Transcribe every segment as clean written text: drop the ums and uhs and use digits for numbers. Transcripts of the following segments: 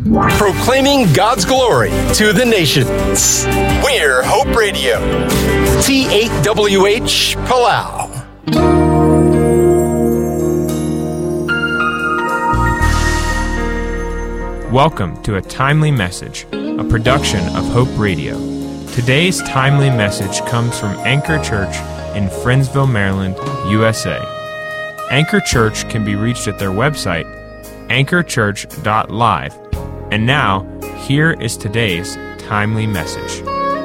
Proclaiming God's glory to the nations. We're Hope Radio. T8WH Palau. Welcome to A Timely Message, a production of Hope Radio. Today's timely message comes from Anchor Church in Friendsville, Maryland, USA. Anchor Church can be reached at their website, anchorchurch.live. And now, here is today's timely message.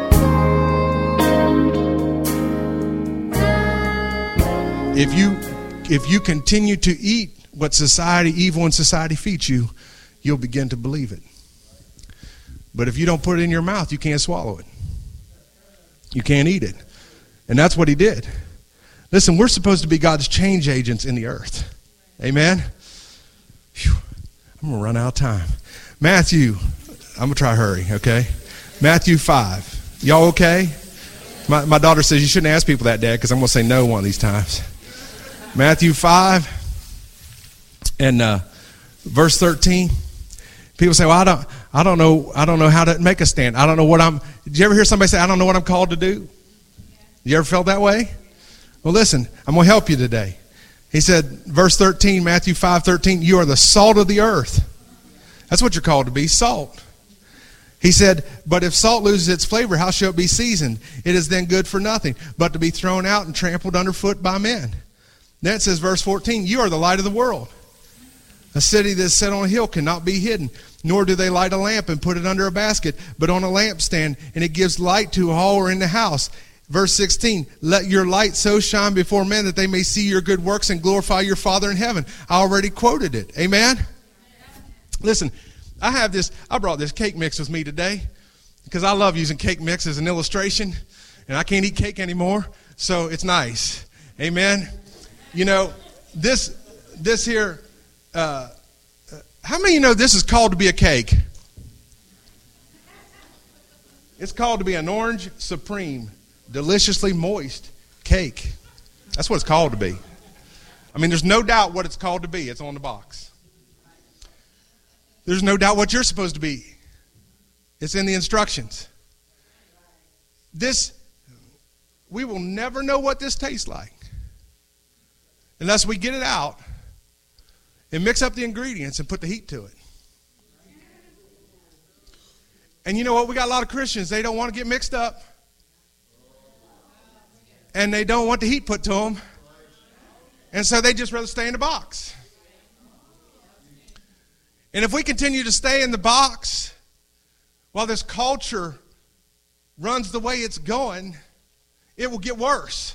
If you continue to eat what evil in society feeds you, you'll begin to believe it. But if you don't put it in your mouth, you can't swallow it. You can't eat it. And that's what he did. Listen, we're supposed to be God's change agents in the earth. Amen? Whew. I'm going to run out of time. Matthew, I'm going to try to hurry, okay? Matthew 5. Y'all okay? My daughter says you shouldn't ask people that, Dad, because I'm going to say no one of these times. Matthew 5 and verse 13. People say, well, I don't know how to make a stand. I don't know what did you ever hear somebody say, I don't know what I'm called to do? You ever felt that way? Well, listen, I'm going to help you today. He said, verse 13, Matthew 5:13, you are the salt of the earth. That's what you're called to be, salt. He said, but if salt loses its flavor, how shall it be seasoned? It is then good for nothing, but to be thrown out and trampled underfoot by men. Then it says, verse 14, you are the light of the world. A city that is set on a hill cannot be hidden, nor do they light a lamp and put it under a basket, but on a lampstand, and it gives light to all who are in the house. Verse 16, let your light so shine before men that they may see your good works and glorify your Father in heaven. I already quoted it. Amen? Listen, I brought this cake mix with me today because I love using cake mix as an illustration, and I can't eat cake anymore, so it's nice. Amen? You know, this here... how many of you know this is called to be a cake? It's called to be an orange supreme, deliciously moist cake. That's what it's called to be. I mean, there's no doubt what it's called to be. It's on the box. There's no doubt what you're supposed to be. It's in the instructions. We will never know what this tastes like unless we get it out and mix up the ingredients and put the heat to it. And you know what? We got a lot of Christians. They don't want to get mixed up. And they don't want the heat put to them. And so they just rather stay in the box. And if we continue to stay in the box while this culture runs the way it's going, it will get worse.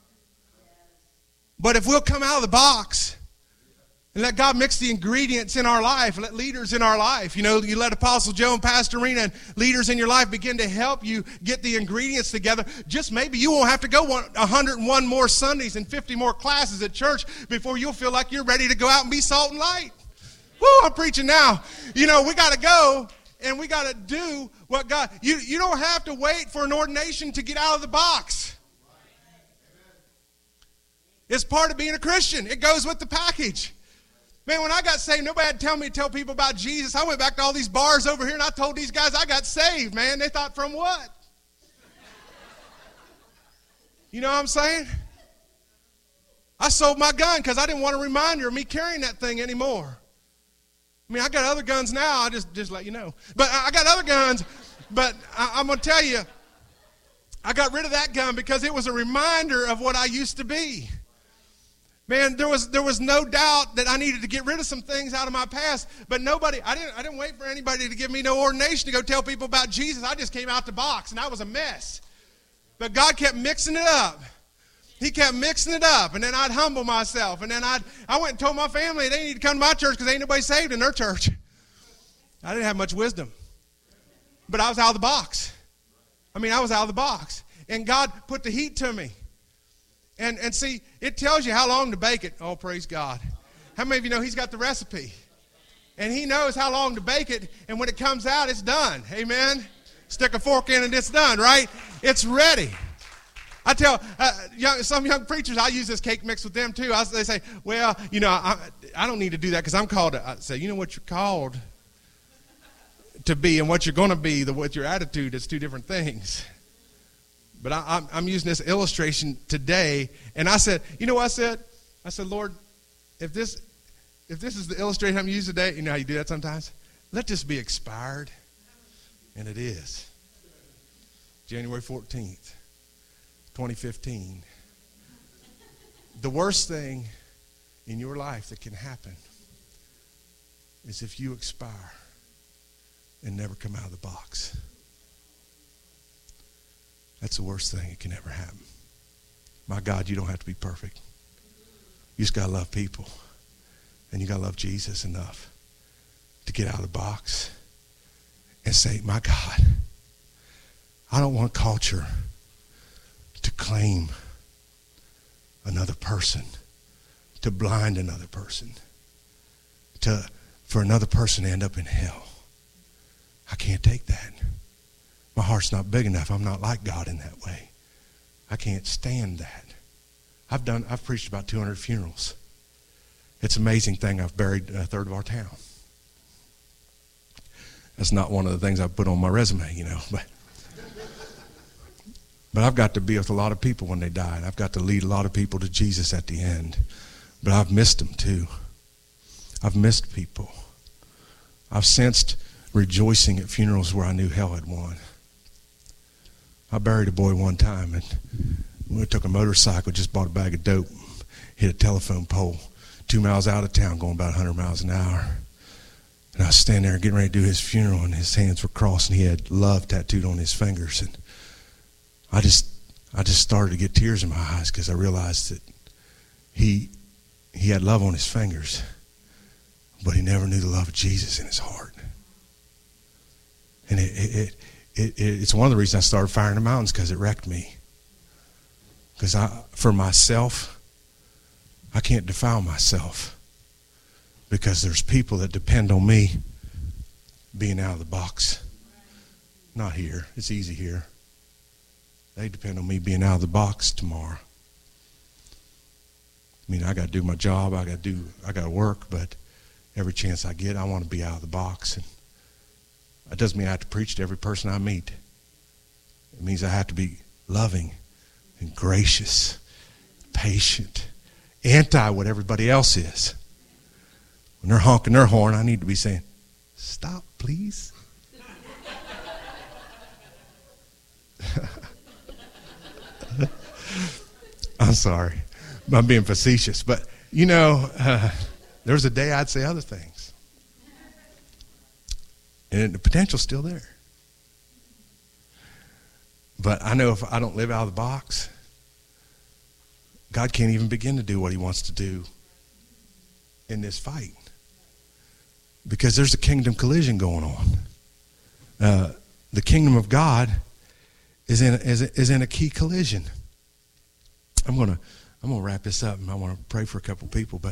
But if we'll come out of the box and let God mix the ingredients in our life, let leaders in our life, you let Apostle Joe and Pastor Rena and leaders in your life begin to help you get the ingredients together. Just maybe you won't have to go 101 more Sundays and 50 more classes at church before you'll feel like you're ready to go out and be salt and light. Woo, I'm preaching now. We got to go and we got to do what God, you don't have to wait for an ordination to get out of the box. It's part of being a Christian. It goes with the package. Man, when I got saved, nobody had to tell me to tell people about Jesus. I went back to all these bars over here and I told these guys I got saved, man. They thought, from what? You know what I'm saying? I sold my gun because I didn't want a reminder of me carrying that thing anymore. I mean, I got other guns now. I just let you know. But I got other guns. But I'm going to tell you, I got rid of that gun because it was a reminder of what I used to be. Man, there was no doubt that I needed to get rid of some things out of my past, but I didn't wait for anybody to give me no ordination to go tell people about Jesus. I just came out the box, and I was a mess. But God kept mixing it up. He kept mixing it up, and then I'd humble myself, and then I went and told my family they need to come to my church because ain't nobody saved in their church. I didn't have much wisdom, but I was out of the box. I was out of the box, and God put the heat to me. And see, it tells you how long to bake it. Oh, praise God. How many of you know He's got the recipe? And He knows how long to bake it, and when it comes out, it's done. Amen? Stick a fork in and it's done, right? It's ready. I tell some young preachers, I use this cake mix with them too. They say, well, I don't need to do that because I'm called. I say, you know what you're called? to be and what you're going to be, with your attitude, is two different things. But I'm using this illustration today, and I said, you know what I said? I said, Lord, if this is the illustration I'm using today, you know how you do that sometimes? Let this be expired. And it is. January 14th, 2015. The worst thing in your life that can happen is if you expire and never come out of the box. That's the worst thing that can ever happen. My God, you don't have to be perfect. You just got to love people. And you got to love Jesus enough to get out of the box and say, my God, I don't want culture to claim another person, to blind another person, for another person to end up in hell. I can't take that. My heart's not big enough. I'm not like God in that way. I can't stand that. I've preached about 200 funerals. It's an amazing thing. I've buried a third of our town. That's not one of the things I put on my resume, but I've got to be with a lot of people when they die. I've got to lead a lot of people to Jesus at the end. But I've missed them too. I've missed people. I've sensed rejoicing at funerals where I knew hell had won. I buried a boy one time, and we took a motorcycle, just bought a bag of dope, hit a telephone pole 2 miles out of town, going about 100 miles an hour. And I was standing there getting ready to do his funeral, and his hands were crossed, and he had love tattooed on his fingers. And I just started to get tears in my eyes because I realized that he had love on his fingers, but he never knew the love of Jesus in his heart. And it's one of the reasons I started Fire in the Mountains, because it wrecked me. Because for myself, I can't defile myself, because there's people that depend on me being out of the box. Not here. It's easy here. They depend on me being out of the box tomorrow. I mean, I got to do my job. I got to work, but every chance I get, I want to be out of the box. And that doesn't mean I have to preach to every person I meet. It means I have to be loving and gracious, patient, anti what everybody else is. When they're honking their horn, I need to be saying, stop, please. I'm sorry. I'm being facetious. But, there was a day I'd say other things. And the potential's still there. But I know if I don't live out of the box, God can't even begin to do what he wants to do in this fight. Because there's a kingdom collision going on. The kingdom of God is in a key collision. I'm gonna wrap this up, and I want to pray for a couple people. But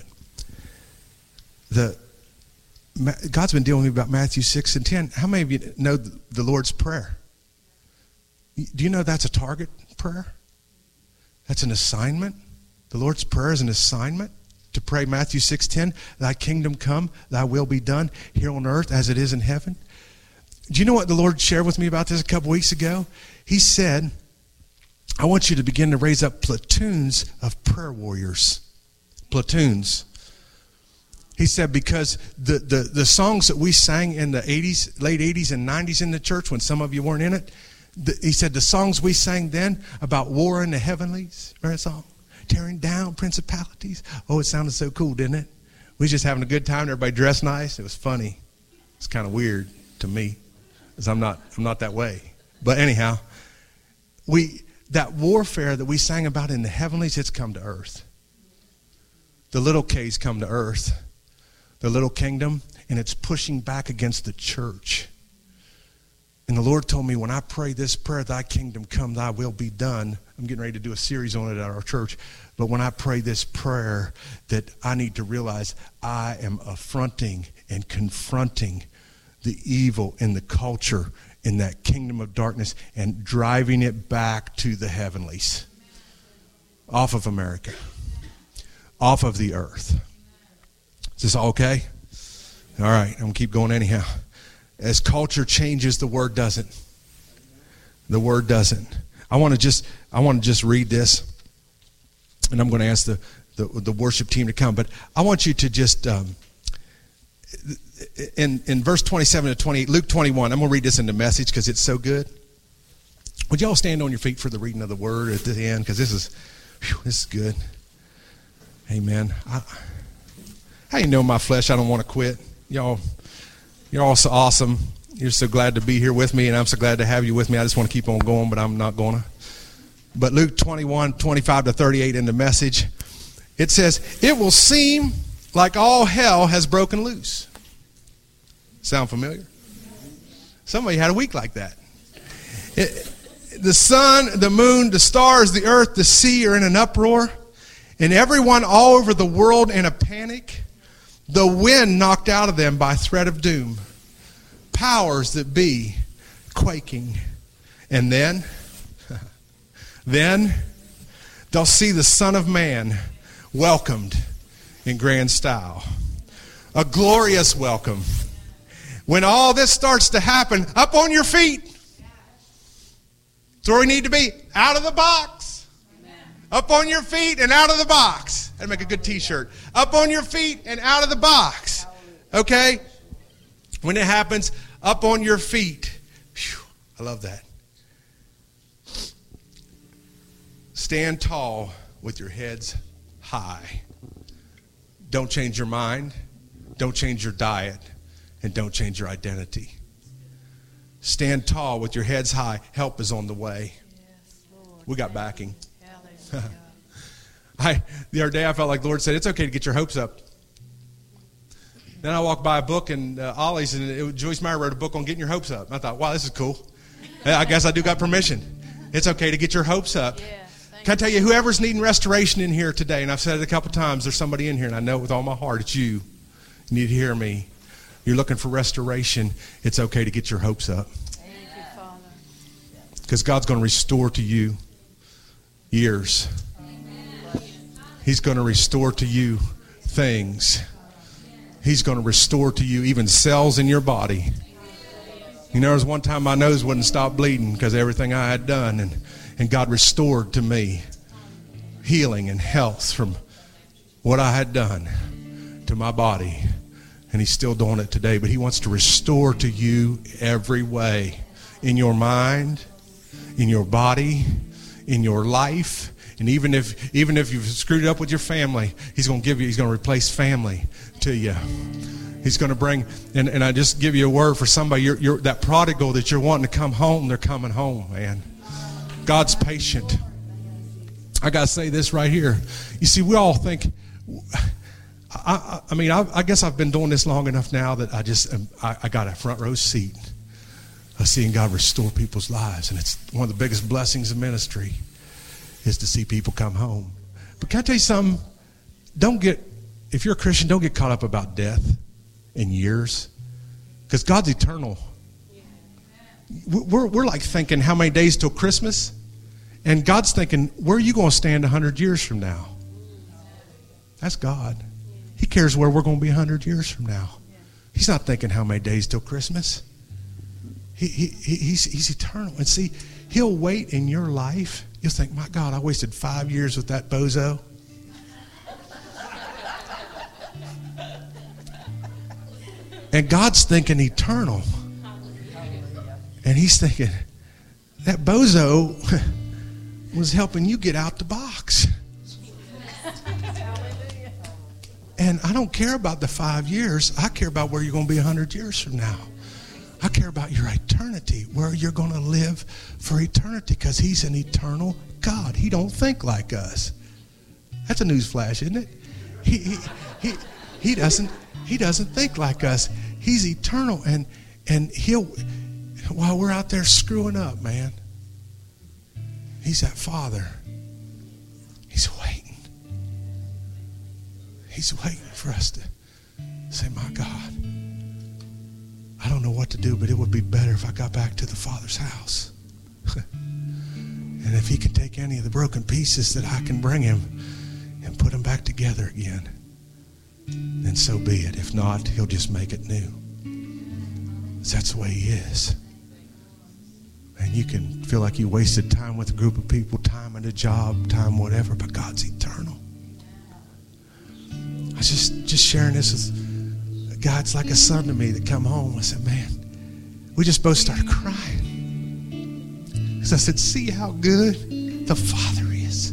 God's been dealing with me about Matthew 6 and 10. How many of you know the Lord's Prayer? Do you know that's a target prayer? That's an assignment. The Lord's Prayer is an assignment to pray Matthew 6:10. Thy kingdom come, thy will be done here on earth as it is in heaven. Do you know what the Lord shared with me about this a couple weeks ago? He said, I want you to begin to raise up platoons of prayer warriors. Platoons. He said, because the songs that we sang in the 80s, late 80s and 90s in the church, when some of you weren't in it, he said the songs we sang then about war in the heavenlies, remember that song? Tearing down principalities. Oh, it sounded so cool, didn't it? We were just having a good time. Everybody dressed nice. It was funny. It's kind of weird to me, because I'm not that way. But anyhow, that warfare that we sang about in the heavenlies, it's come to earth. The little K's come to earth. The little kingdom, and it's pushing back against the church. And the Lord told me, when I pray this prayer, thy kingdom come, thy will be done. I'm getting ready to do a series on it at our church. But when I pray this prayer, that I need to realize I am affronting and confronting the evil in the culture, in that kingdom of darkness, and driving it back to the heavenlies. Off of America. Off of the earth. Is this all okay? All right, I'm going to keep going anyhow. As culture changes, the word doesn't. The word doesn't. I want to just read this, and I'm going to ask the worship team to come. But I want you to just in verse 27 to 28, Luke 21. I'm going to read this in the Message because it's so good. Would y'all stand on your feet for the reading of the word at the end? Because this is good. Amen. I know my flesh. I don't want to quit. Y'all, you're all so awesome. You're so glad to be here with me, and I'm so glad to have you with me. I just want to keep on going, but I'm not going to. But Luke 21, 25 to 38 in the Message, it says, "It will seem like all hell has broken loose." Sound familiar? Somebody had a week like that. The sun, the moon, the stars, the earth, the sea are in an uproar, and everyone all over the world in a panic. The wind knocked out of them by threat of doom. Powers that be quaking. And then they'll see the Son of Man welcomed in grand style. A glorious welcome. When all this starts to happen, up on your feet. That's where we need to be. Out of the box. Amen. Up on your feet and out of the box. That'd make a good t-shirt. Up on your feet and out of the box. Okay? When it happens, up on your feet. Whew, I love that. Stand tall with your heads high. Don't change your mind. Don't change your diet. And don't change your identity. Stand tall with your heads high. Help is on the way. Yes, Lord. We got backing. The other day I felt like the Lord said, it's okay to get your hopes up. Then I walked by a book in Ollie's, and Joyce Meyer wrote a book on getting your hopes up. I thought, wow, this is cool. I guess I do got permission. It's okay to get your hopes up. Can I tell you, whoever's needing restoration in here today, and I've said it a couple times, there's somebody in here, and I know it with all my heart, it's you. You need to hear me. You're looking for restoration. It's okay to get your hopes up. Thank you, Father. Because God's going to restore to you years. He's going to restore to you things. He's going to restore to you even cells in your body. You know, there was one time my nose wouldn't stop bleeding because of everything I had done. And God restored to me healing and health from what I had done to my body. And He's still doing it today. But He wants to restore to you every way. In your mind, in your body, in your life. And even if you've screwed it up with your family, He's going to replace family to you. He's going to bring, and I just give you a word for somebody, you're that prodigal that you're wanting to come home, they're coming home, man. God's patient. I got to say this right here. You see, we all think, I guess I've been doing this long enough now that I got a front row seat of seeing God restore people's lives. And it's one of the biggest blessings of ministry is to see people come home. But can I tell you something? If you're a Christian, don't get caught up about death and years. Because God's eternal. We're like thinking how many days till Christmas? And God's thinking, where are you going to stand 100 years from now? That's God. He cares where we're going to be 100 years from now. He's not thinking how many days till Christmas. He's eternal. And see, He'll wait in your life. You'll think, my God, I wasted 5 years with that bozo. And God's thinking eternal. And He's thinking, that bozo was helping you get out the box. And I don't care about the 5 years. I care about where you're going to be 100 years from now. I care about your eternity, where you're going to live for eternity, because He's an eternal God. He don't think like us. That's a newsflash, isn't it? He doesn't think like us. He's eternal, and He'll, while we're out there screwing up, man, He's that Father. He's waiting. He's waiting for us to say, my God, I don't know what to do, but it would be better if I got back to the Father's house. And if He can take any of the broken pieces that I can bring Him and put them back together again, then so be it. If not, He'll just make it new. That's the way he is. And you can feel like you wasted time with a group of people, time at a job, time whatever, but God's eternal. I was just sharing this with God's like a son to me that come home. I said, man, we just both started crying. Because I said, see how good the Father is.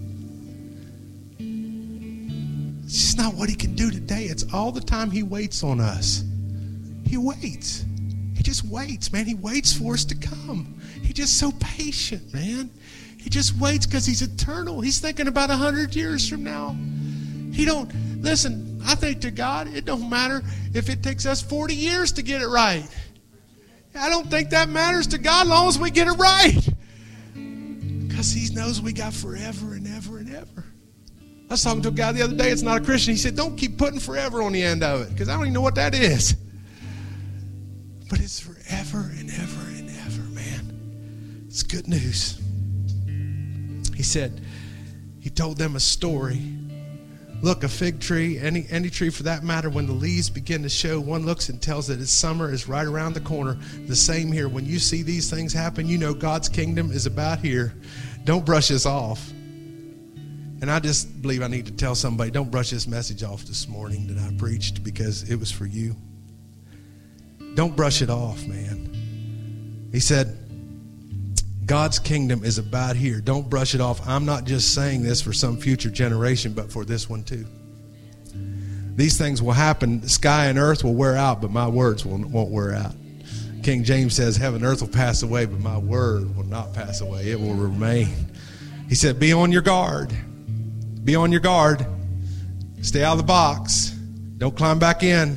It's just not what he can do today. It's all the time he waits on us. He waits. He just waits, man. He waits for us to come. He's just so patient, man. He just waits because he's eternal. He's thinking about 100 years from now. Listen, I think to God, it don't matter if it takes us 40 years to get it right. I don't think that matters to God as long as we get it right. Because he knows we got forever and ever and ever. I was talking to a guy the other day, it's not a Christian. He said, don't keep putting forever on the end of it, because I don't even know what that is. But it's forever and ever and ever, man. It's good news. He said, he told them a story. Look, a fig tree, any tree for that matter, when the leaves begin to show, one looks and tells that its summer is right around the corner. The same here. When you see these things happen, you know God's kingdom is about here. Don't brush this off. And I just believe I need to tell somebody, don't brush this message off this morning that I preached, because it was for you. Don't brush it off, man. He said, God's kingdom is about here. Don't brush it off. I'm not just saying this for some future generation, but for this one too. These things will happen. The sky and earth will wear out, but my words won't wear out. King James says, heaven and earth will pass away, but my word will not pass away. It will remain. He said, be on your guard. Be on your guard. Stay out of the box. Don't climb back in.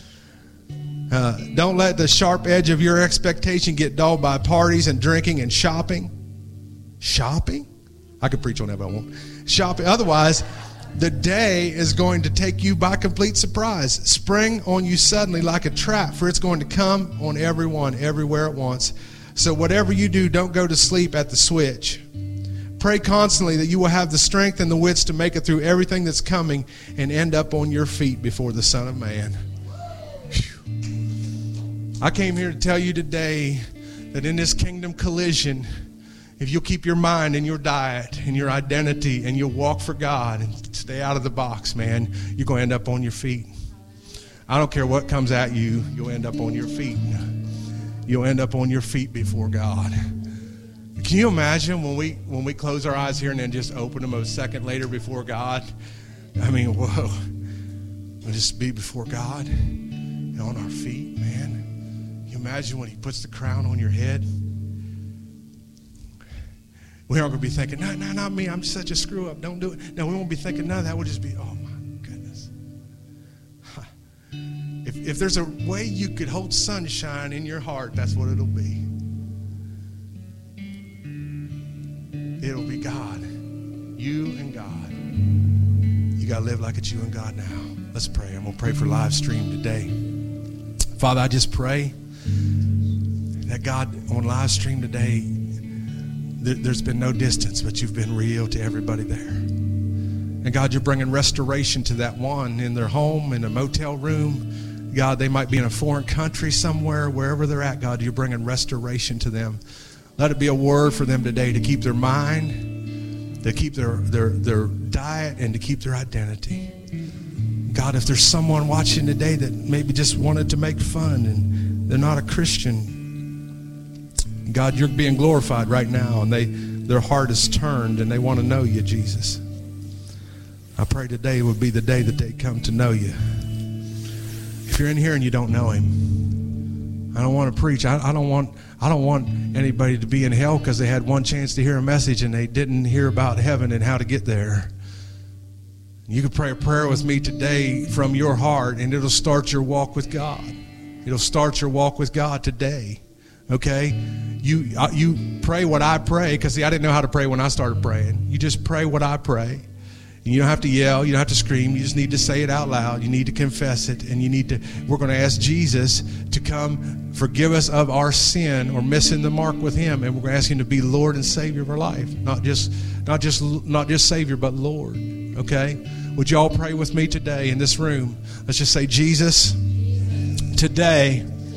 Don't let the sharp edge of your expectation get dulled by parties and drinking and shopping. Shopping? I could preach on that, but I won't. Shopping. Otherwise, the day is going to take you by complete surprise. Spring on you suddenly like a trap, for it's going to come on everyone, everywhere at once. So whatever you do, don't go to sleep at the switch. Pray constantly that you will have the strength and the wits to make it through everything that's coming and end up on your feet before the Son of Man. I came here to tell you today that in this kingdom collision, if you'll keep your mind and your diet and your identity and you'll walk for God and stay out of the box, man, you're going to end up on your feet. I don't care what comes at you, you'll end up on your feet. You'll end up on your feet before God. Can you imagine when we close our eyes here and then just open them a second later before God? I mean, whoa. We'll just be before God and on our feet, man. Imagine when he puts the crown on your head. We aren't going to be thinking, no, not me. I'm such a screw up. Don't do it. No, we won't be thinking none of that. We'll just be, oh my goodness. If there's a way you could hold sunshine in your heart, that's what it'll be. It'll be God. You and God. You got to live like it's you and God now. Let's pray. I'm going to pray for live stream today. Father, I just pray that God, on live stream today, there's been no distance, but you've been real to everybody there. And God, you're bringing restoration to that one in their home, in a motel room. God, they might be in a foreign country somewhere, wherever they're at, God, you're bringing restoration to them. Let it be a word for them today to keep their mind, to keep their diet, and to keep their identity. God, if there's someone watching today that maybe just wanted to make fun and they're not a Christian, God, you're being glorified right now, and their heart is turned and they want to know you, Jesus. I pray today would be the day that they come to know you. If you're in here and you don't know him, I don't want to preach. I don't want anybody to be in hell because they had one chance to hear a message and they didn't hear about heaven and how to get there. You can pray a prayer with me today from your heart, and it'll start your walk with God. It'll start your walk with God today. Okay? You pray what I pray, because see, I didn't know how to pray when I started praying. You just pray what I pray. And you don't have to yell, you don't have to scream, you just need to say it out loud. You need to confess it, and we're going to ask Jesus to come forgive us of our sin or missing the mark with him, and we're going to ask him to be Lord and Savior of our life. Not just Savior, but Lord. Okay? Would you all pray with me today in this room? Let's just say, Jesus, today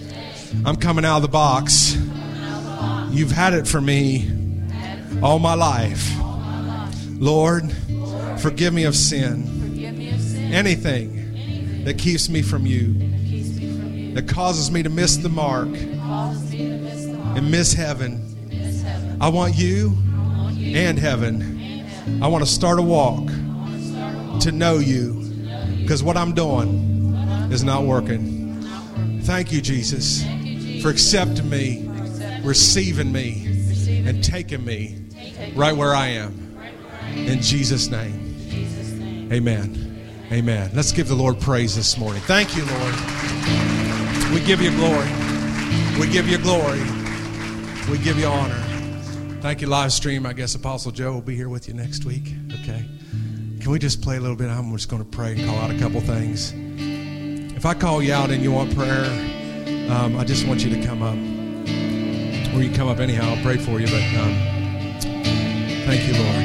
I'm coming out of the box. You've had it for me all my life. Lord, forgive me of sin. Anything that keeps me from you, that causes me to miss the mark and miss heaven. I want you and heaven. I want to start a walk to know you, because what I'm doing is not working. Thank you, Jesus, for accepting me, receiving me, and taking me right where I am. In Jesus' name, amen. Amen. Let's give the Lord praise this morning. Thank you, Lord. We give you glory. We give you glory. We give you honor. Thank you, live stream. I guess Apostle Joe will be here with you next week. Okay. Can we just play a little bit? I'm just going to pray and call out a couple things. If I call you out and you want prayer, I just want you to come up. Or you can come up anyhow. I'll pray for you. But thank you, Lord.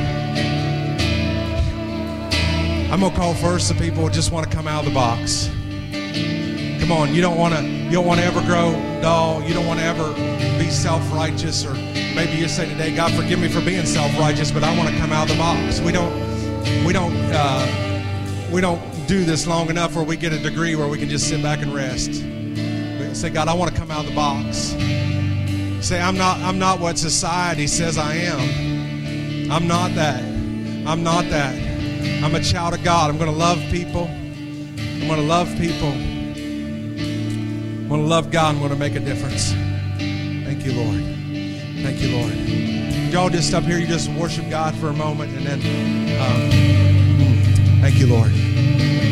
I'm going to call first the people who just want to come out of the box. Come on, you don't want to ever grow dull. You don't want to ever be self-righteous, or maybe you say today, God, forgive me for being self-righteous, but I want to come out of the box. We don't do this long enough where we get a degree where we can just sit back and rest. But say, God, I want to come out of the box. Say, I'm not what society says I am. I'm not that. I'm not that. I'm a child of God. I'm going to love people. I'm going to love people. I'm going to love God. I'm going to make a difference. Thank you, Lord. Thank you, Lord. Y'all just up here, you just worship God for a moment, and then thank you, Lord.